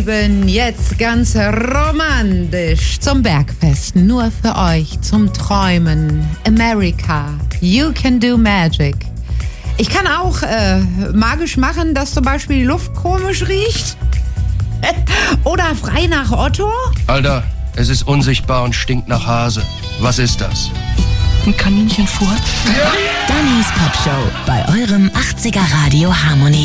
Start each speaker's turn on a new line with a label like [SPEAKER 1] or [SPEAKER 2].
[SPEAKER 1] Lieben, jetzt ganz romantisch zum Bergfest, nur für euch zum Träumen. America, you can do magic. Ich kann auch magisch machen, dass zum Beispiel die Luft komisch riecht. Oder frei nach Otto.
[SPEAKER 2] Alter, es ist unsichtbar und stinkt nach Hase. Was ist das?
[SPEAKER 3] Ein Kaninchenfurz?
[SPEAKER 4] Dannys Popshow bei eurem 80er Radio Harmonie.